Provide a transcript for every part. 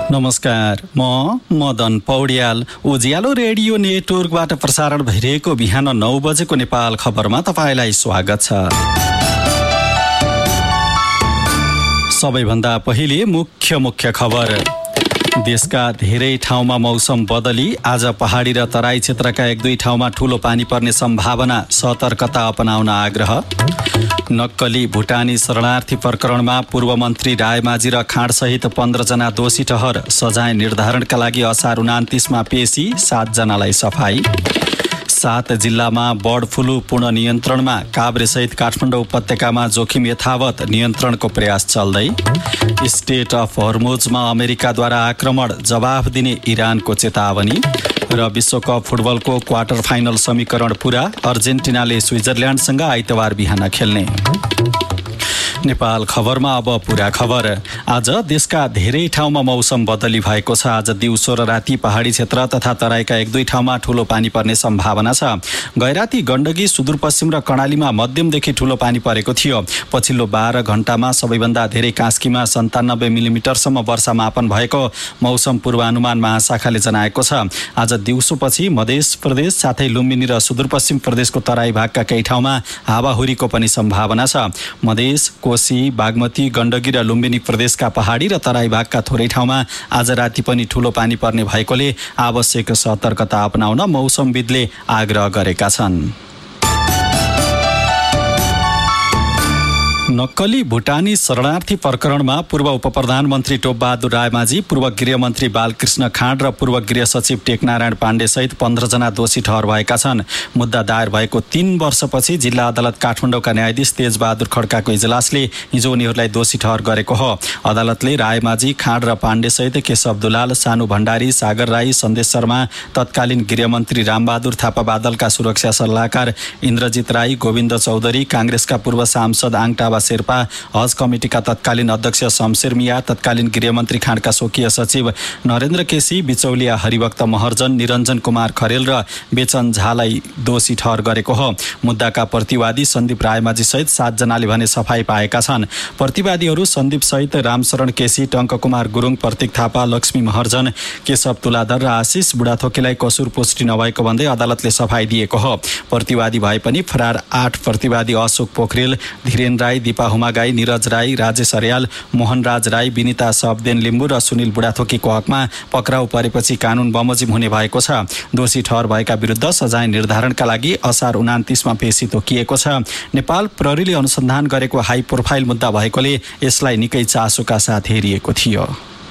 नमस्कार, म मदन पौड्याल। उज्यालो रेडियो नेटवर्कबाट प्रसारण भइरहेको बिहान 9 बजेको नेपाल खबरमा तपाईँलाई स्वागत छ। सबैभन्दा पहिले मुख्य खबर। देशका धेरै ठाउँमा मौसम बदली, आज पहाडी र तराई क्षेत्रका 1-2 ठाउँमा ठूलो पानी पर्ने सम्भावना, सतर्कता अपनाउन आग्रह। नक्कली भुटानी शरणार्थी प्रकरणमा पूर्व मन्त्री रायमाझी र खाँडसहित 15 जना दोषी ठहर, सजाय निर्धारणका लागि असार 29 मा पेशी, 7 जनालाई सफाई। 7 जिल्लामा बर्ड फ्लू पूर्ण नियन्त्रणमा, काभ्रेसहित काठमाडौँ उपत्यकामा जोखिम यथावत, नियन्त्रणको प्रयास चल्दै। स्टेट अफ हर्मुजमा अमेरिकाद्वारा आक्रमण, जवाफ दिने इरानको चेतावनी। र विश्वकप फुटबलको क्वार्टर फाइनल समीकरण पूरा, अर्जेन्टिनाले स्विजरल्यान्डसँग आइतबार बिहान खेल्ने। नेपाल खबरमा अब पूरा खबर। आज देशका धेरै ठाउँमा मौसम बदली भएको छ। आज दिउँसो र राति पहाडी क्षेत्र तथा तराईका 1-2 ठाउँमा ठूलो पानी पर्ने सम्भावना छ। गैराती, गण्डकी, सुदूरपश्चिम र कर्णालीमा मध्यमदेखि ठूलो पानी परेको थियो। पछिल्लो 12 घण्टामा सबैभन्दा धेरै कास्कीमा 97 मिलिमिटरसम्म वर्षा मापन भएको मौसम पूर्वानुमान महाशाखाले जनाएको छ। आज दिउँसोपछि मध्य प्रदेश साथै लुम्बिनी र सुदूरपश्चिम प्रदेशको तराई भागका केही ठाउँमा हावाहुरीको पनि सम्भावना छ। मधेस, कोशी, बागमती, गण्डकी र लुम्बिनी प्रदेशका पहाडी र तराई भागका थोरै ठाउँमा आज राति पनि ठूलो पानी पर्ने भएकोले आवश्यक सतर्कता अपनाउन मौसमविदले आग्रह गरेका छन्। नक्कली भुटानी शरणार्थी प्रकरणमा पूर्व उपप्रधानमन्त्री टोपबहादुर रायमाझी, पूर्व गृहमन्त्री बालकृष्ण खाँड र पूर्व गृह सचिव टेकनारायण पाण्डे सहित 15 जना दोषी ठहर भएका छन्। मुद्दा दायर भएको 3 वर्षपछि जिल्ला अदालत काठमाडौँका न्यायाधीश तेजबहादुर खड्काको इजलासले हिजो उनीहरूलाई दोषी ठहर गरेको हो। अदालतले रायमाझी, खाँड र पाण्डे सहित केशव दुलाल, सानु भण्डारी, सागर राई, सन्देश शर्मा, तत्कालीन गृहमन्त्री रामबहादुर थापा बादलका सुरक्षा सल्लाहकार इन्द्रजित राई, गोविन्द चौधरी, काङ्ग्रेसका पूर्व सांसद आङटाबा शेर्पा, हज कमिटिका तत्कालीन अध्यक्ष शमशेर मिया, तत्कालीन गृहमन्त्री खाँडका स्वकीय सचिव नरेन्द्र केसी, बिचौलिया हरिभक्त महर्जन, निरञ्जन कुमार खरेल र बेचन झालाई दोषी ठहर गरेको हो। मुद्दाका प्रतिवादी सन्दीप रायमाझी सहित 7 जनाले भने सफाई पाएका छन्। प्रतिवादीहरू सन्दीप सहित रामशरण केसी, टङ्ककुमार गुरुङ, प्रतीक थापा, लक्ष्मी महर्जन, केशव तुलाधर र आशिष बुढाथोकीलाई कसुर पुष्टि नभएको भन्दै अदालतले सफाई दिएको हो। प्रतिवादी भए पनि फरार 8 प्रतिवादी अशोक पोखरेल, धीरेन राई, दिपा हुमागाई, निरज राई, राजेश अर्याल, मोहनराज राई, विनिता सबदेन लिम्बू र सुनिल बुढाथोकीको हकमा पक्राउ परेपछि कानून बमोजिम हुने भएको छ। दोषी ठहर भएका विरुद्ध सजाय निर्धारणका लागि असार 29 मा पेशी तोकिएको छ। नेपाल प्रहरीले अनुसन्धान गरेको हाई प्रोफाइल मुद्दा भएकोले यसलाई निकै चासोका साथ हेरिएको थियो।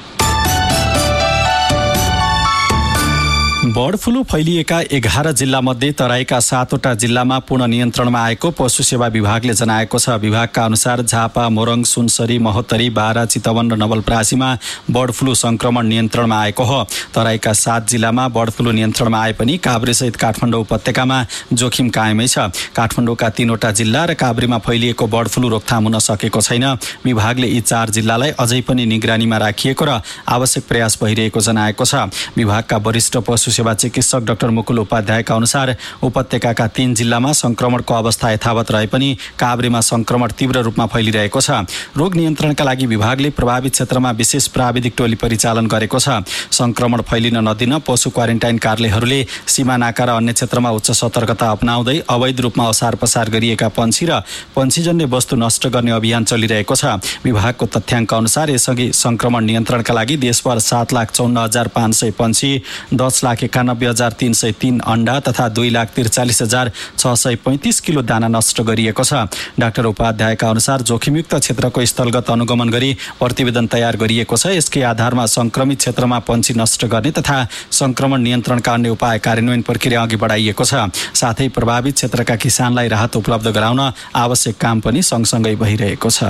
बर्ड फ्लू फैलिएका 11 जिल्लामध्ये तराईका 7वटा जिल्लामा पूर्ण नियन्त्रणमा आएको पशु सेवा विभागले जनाएको छ। विभागका अनुसार झापा, मोरङ, सुनसरी, महोत्तरी, बारा, चितवन र नवलपरासीमा बर्ड फ्लू संक्रमण नियन्त्रणमा आएको हो। तराईका 7 जिल्लामा बर्ड फ्लू नियन्त्रणमा आए पनि काभ्रेसहित काठमाडौँ उपत्यकामा जोखिम कायमै छ। काठमाडौँका 3वटा जिल्ला र काभ्रेमा फैलिएको बर्ड फ्लू रोकथाम हुन सकेको छैन। विभागले यी 4 जिल्लालाई अझै पनि निगरानीमा राखिएको र आवश्यक प्रयास भइरहेको जनाएको छ। विभागका वरिष्ठ पशु सेवा चिकित्सक डाक्टर मुकुल उपाध्यायका अनुसार उपत्यकाका 3 जिल्लामा संक्रमणको अवस्था यथावत रहे पनि काभ्रेमा संक्रमण तीव्र रूपमा फैलिरहेको छ। रोग नियन्त्रणका लागि विभागले प्रभावित क्षेत्रमा विशेष प्राविधिक टोली परिचालन गरेको छ। संक्रमण फैलिन नदिन पशु क्वारेन्टाइन कार्यालयहरूले सीमा नाका र अन्य क्षेत्रमा उच्च सतर्कता अपनाउँदै अवैध रूपमा ओसार पसार गरिएका पंक्षी र पंक्षीजन्य वस्तु नष्ट गर्ने अभियान चलिरहेको छ। विभागको तथ्याङ्क अनुसार यसअघि संक्रमण नियन्त्रणका लागि देशभर 7,54,500 पंक्षी, 10,91,303 अण्डा तथा 2,43,635 किलो दाना नष्ट गरिएको छ। डाक्टर उपाध्यायका अनुसार जोखिमयुक्त क्षेत्रको स्थलगत अनुगमन गरी प्रतिवेदन तयार गरिएको छ। यसकै आधारमा संक्रमित क्षेत्रमा पंक्षी नष्ट गर्ने तथा संक्रमण नियन्त्रणका अन्य उपाय कार्यान्वयन प्रक्रिया अघि बढाइएको छ। साथै प्रभावित क्षेत्रका किसानलाई राहत उपलब्ध गराउन आवश्यक काम पनि सँगसँगै भइरहेको छ।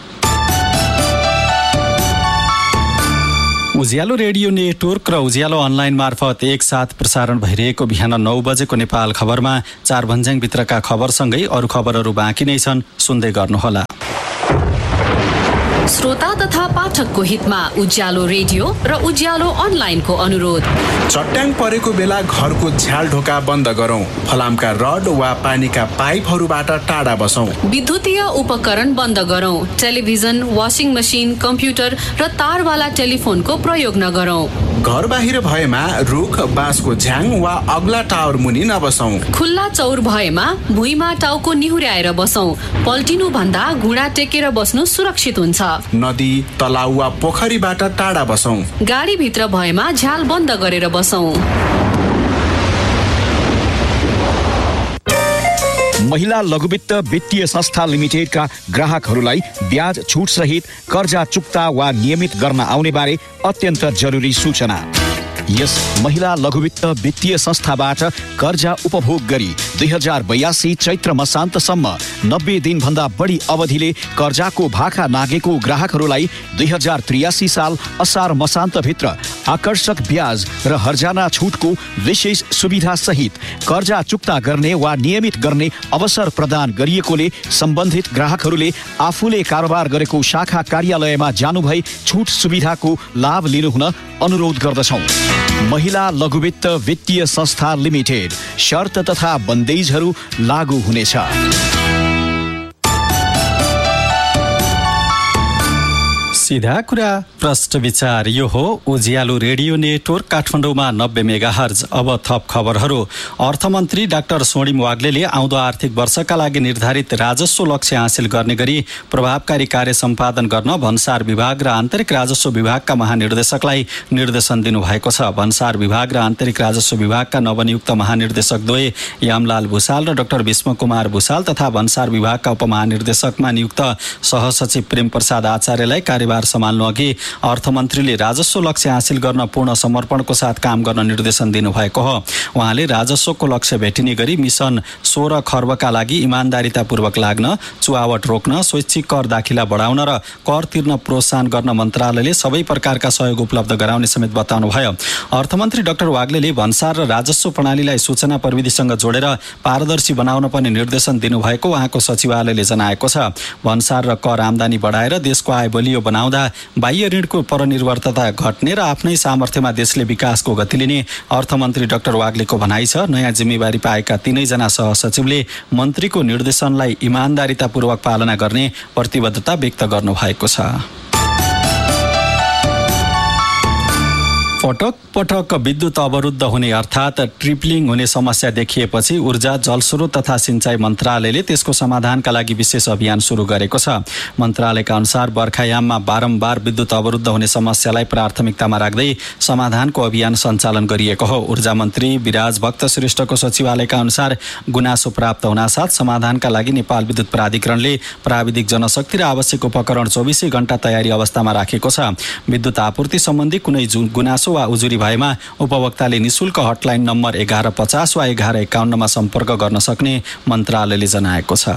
उज्यालो रेडियो नेटवर्क र उज्यालो अनलाइन मार्फत एकसाथ प्रसारण भइरहेको बिहान 9 बजेको नेपाल खबरमा 4 भन्ज्याङभित्रका खबरसँगै अरू खबरहरू बाँकी नै छन्, सुन्दै गर्नुहोला। श्रोता तथा पाठकको हितमा उज्यालो रेडियो र उज्यालो अनलाइनको अनुरोध। चट्याङ परेको बेला घरको झ्याल ढोका बन्द गरौँ। फलामका रड वा पानीका पाइपहरूबाट टाढा बसौँ। विद्युतीय उपकरण बन्द गरौँ। टेलिभिजन, वासिङ मसिन, कम्प्युटर र तारवाला टेलिफोनको प्रयोग नगरौँ। घर बाहिर भएमा रुख, बाँसको झ्याङ वा अग्ला टावर मुनि नबसौँ। खुल्ला चौर भएमा भुइँमा टाउको निहुर्याएर बसौँ। पल्टिनु भन्दा घुँडा टेकेर बस्नु सुरक्षित हुन्छ। नदी, तलाउ वा पोखरीबाट टाढा बसौँ। गाडी भित्र भएमा झ्याल बन्द गरेर बसौँ। महिला लघुवित्त वित्तीय संस्था लिमिटेडका ग्राहकहरूलाई ब्याज छुट सहित कर्जा चुक्ता वा नियमित गर्न आउने बारे अत्यन्त जरुरी सूचना। यस महिला लघुवित्त वित्तीय संस्थाबाट कर्जा उपभोग गरी 2082 चैत्र मसान्तसम्म 90 दिनभन्दा बढी अवधिले कर्जाको भाका नागेको ग्राहकहरूलाई 2083 साल असार मसान्तभित्र आकर्षक ब्याज र हर्जाना छुटको विशेष सुविधा सहित कर्जा चुक्ता गर्ने वा नियमित गर्ने अवसर प्रदान गरिएकोले सम्बन्धित ग्राहकहरूले आफूले कारोबार गरेको शाखा कार्यालयमा जानुभई छुट सुविधाको लाभ लिनुहुन अनुरोध गर्दछौँ। महिला लघुवित्त वित्तीय संस्था लिमिटेड। शर्त तथा बन्देजहरू लागू हुनेछ। सीधा कुरा प्रश्न विचार। यो हो उज्यालो रेडियो नेटवर्क काठमाडौँमा 90 मेगाहर्ज। अब थप खबरहरू। अर्थमन्त्री डाक्टर स्वर्णिम वाग्लेले आउँदो आर्थिक वर्षका लागि निर्धारित राजस्व लक्ष्य हासिल गर्ने गरी प्रभावकारी कार्य सम्पादन गर्न भन्सार विभाग र आन्तरिक राजस्व विभागका महानिर्देशकलाई निर्देशन दिनुभएको छ। भन्सार विभाग र आन्तरिक राजस्व विभागका नवनियुक्त महानिर्देशक द्वय यामलाल भुसाल र डाक्टर भीष्म कुमार भुसाल तथा भन्सार विभागका उपमहानिर्देशकमा नियुक्त सहसचिव प्रेम प्रसाद आचार्यलाई कार्यभार सम्हाल्नु अघि अर्थमन्त्रीले राजस्व लक्ष्य हासिल गर्न पूर्ण समर्पणको साथ काम गर्न निर्देशन दिनुभएको हो। उहाँले राजस्वको लक्ष्य भेटिने गरी मिसन 16 खर्बका लागि इमान्दारितापूर्वक लाग्न, चुहावट रोक्न, स्वैच्छिक कर दाखिला बढाउन र कर तिर्न प्रोत्साहन गर्न मन्त्रालयले सबै प्रकारका सहयोग उपलब्ध गराउने समेत बताउनुभयो। अर्थमन्त्री डाक्टर वाग्लेले भन्सार र राजस्व प्रणालीलाई सूचना प्रविधिसँग जोडेर पारदर्शी बनाउन पनि निर्देशन दिनुभएको उहाँको सचिवालयले जनाएको छ। भन्सार र कर आमदानी बढाएर देशको आय बलियो बनाउँदा बाह्य ऋणको परनिर्भरता घट्ने र आफ्नै सामर्थ्यमा देशले विकासको गति लिने अर्थमन्त्री डाक्टर वाग्लेको भनाइ छ। नयाँ जिम्मेवारी पाएका 3 जना सहसचिवले मन्त्रीको निर्देशनलाई इमान्दारितापूर्वक पालना गर्ने प्रतिबद्धता व्यक्त गर्नुभएको छ। पटक पटक विद्युत अवरुद्ध हुने अर्थात् ट्रिपलिङ हुने समस्या देखिएपछि ऊर्जा, जलस्रोत तथा सिंचाई मन्त्रालयले त्यसको समाधानका लागि विशेष अभियान सुरु गरेको छ। मन्त्रालयका अनुसार बर्खायाममा बारम्बार विद्युत अवरुद्ध हुने समस्यालाई प्राथमिकतामा राख्दै समाधानको अभियान सञ्चालन गरिएको हो। ऊर्जा मन्त्री विराज भक्त श्रेष्ठको सचिवालयका अनुसार गुनासो प्राप्त हुनासाथ समाधानका लागि नेपाल विद्युत प्राधिकरणले प्राविधिक जनशक्ति र आवश्यक उपकरण 24 घण्टा तयारी अवस्थामा राखेको छ। विद्युत आपूर्ति सम्बन्धी कुनै गुनासो वा उजुरी भएमा उपभोक्ताले निशुल्क हटलाइन नम्बर 1150 वा 1151 मा सम्पर्क गर्न सक्ने मन्त्रालयले जनाएको छ।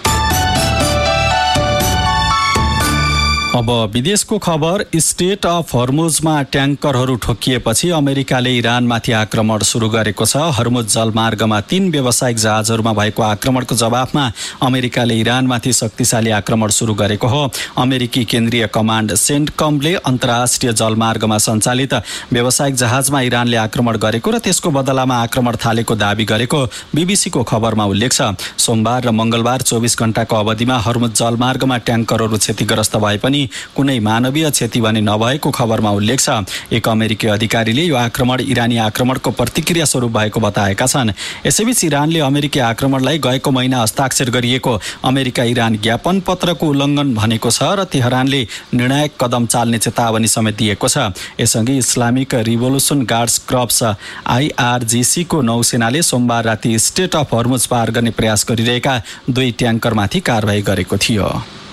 अब विदेशको खबर। स्टेट अफ हर्मुजमा ट्याङ्करहरू ठोकिएपछि अमेरिकाले इरानमाथि आक्रमण सुरु गरेको छ। हर्मुज जलमार्गमा 3 व्यावसायिक जहाजहरूमा भएको आक्रमणको जवाफमा अमेरिकाले इरानमाथि शक्तिशाली आक्रमण सुरु गरेको हो। अमेरिकी केन्द्रीय कमान्ड सेन्टकमले अन्तर्राष्ट्रिय जलमार्गमा सञ्चालित व्यावसायिक जहाजमा इरानले आक्रमण गरेको र त्यसको बदलामा आक्रमण थालेको दावी गरेको बीबीसीको खबरमा उल्लेख छ। सोमबार र मंगलबार 24 घण्टाको अवधिमा हर्मुज जलमार्गमा ट्याङ्करहरू क्षतिग्रस्त भए पनि कुनै मानवीय क्षति भने नभएको खबरमा उल्लेख छ। एक अमेरिकी अधिकारीले यो आक्रमण इरानी आक्रमणको प्रतिक्रिया स्वरूप भएको बताएका छन्। यसैबीच इरानले अमेरिकी आक्रमणलाई गएको महिना हस्ताक्षर गरिएको अमेरिका इरान ज्ञापन पत्रको उल्लङ्घन भनेको छ र तेहरानले निर्णायक कदम चाल्ने चेतावनी समेत दिएको छ। यसअघि Islamic revolution guards crops IRGC को नौसेनाले सोमबार राति स्टेट अफ हर्मुज पार गर्ने प्रयास गरिरहेका 2 ट्याङ्करमाथि कारबाही गरेको थियो।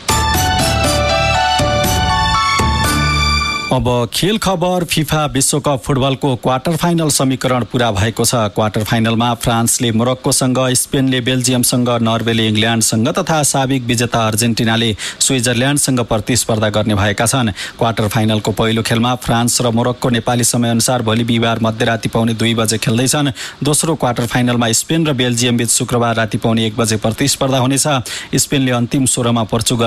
अब खेल खबर। फिफा विश्वकप फुटबलको क्वार्टर फाइनल समीकरण पूरा भएको छ। क्वार्टर फाइनलमा फ्रान्सले मोरक्कोसँग, स्पेनले बेल्जियमसँग, नर्वेले इङ्ल्यान्डसँग तथा साबिक विजेता अर्जेन्टिनाले स्विजरल्यान्डसँग प्रतिस्पर्धा गर्ने भएका छन्। क्वार्टर फाइनलको पहिलो खेलमा फ्रान्स र मोरक्को नेपाली समयअनुसार भोलि बिहिबार मध्यराति पाउने 2 बजे खेल्दैछन्। दोस्रो क्वार्टर फाइनलमा स्पेन र बेल्जियम बीच शुक्रबार राति पाउने 1 बजे प्रतिस्पर्धा हुनेछ। स्पेनले अन्तिम 16 मा पोर्चुगल